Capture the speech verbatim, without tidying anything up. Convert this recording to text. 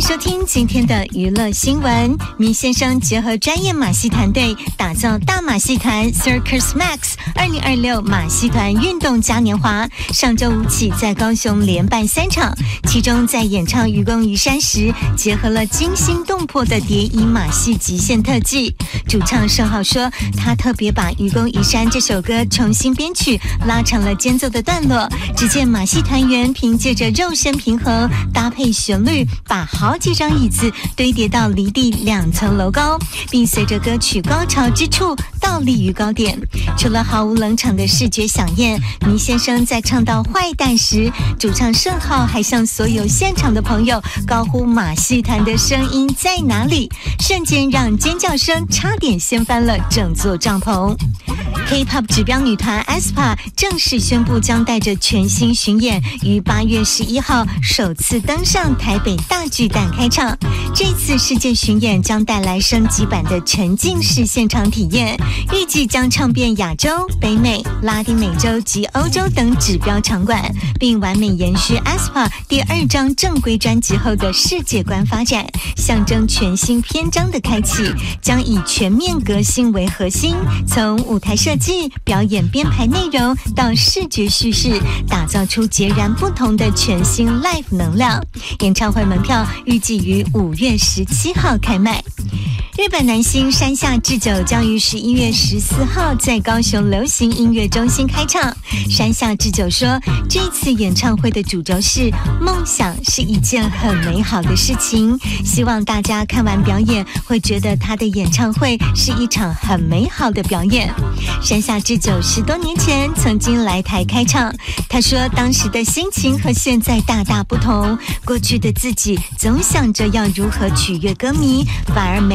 收听今天的娱乐新闻。迷先生结合专业马戏团队，打造大马戏团 Circus Max 二零二六马戏团运动嘉年华，上周五起在高雄连办三场，其中在演唱《愚公移山》时，结合了惊心动魄的蝶衣马戏极限特技。主唱盛浩说，他特别把《愚公移山》这首歌重新编曲，拉长了间奏的段落。只见马戏团员凭借着肉身平衡，搭配旋律，把好几张椅子堆叠到离地两层楼高，并随着歌曲高潮之处倒立于高点。除了毫无冷场的视觉响应，迷先生在唱到坏蛋时，主唱盛浩还向所有现场的朋友高呼马戏团的声音在哪里，瞬间让尖叫声差点掀翻了整座帐篷。K-pop 指标女团 aespa 正式宣布将带着全新巡演于八月十一号首次登上台北大巨蛋开唱。这次世界巡演将带来升级版的沉浸式现场体验，预计将唱遍亚洲、北美、拉丁美洲及欧洲等指标场馆，并完美延续 aespa 第二张正规专辑后的世界观发展，象征全新篇章的开启，将以全面革新为核心，从舞台设计、表演编排内容到视觉叙事，打造出截然不同的全新 live 能量。演唱会门票预计于五月十七号开卖。日本男星山下智久将于十一月十四号在高雄流行音乐中心开唱。山下智久说，这次演唱会的主轴是梦想是一件很美好的事情，希望大家看完表演会觉得他的演唱会是一场很美好的表演。山下智久十多年前曾经来台开唱，他说当时的心情和现在大大不同，过去的自己总想着要如何取悦歌迷，反而没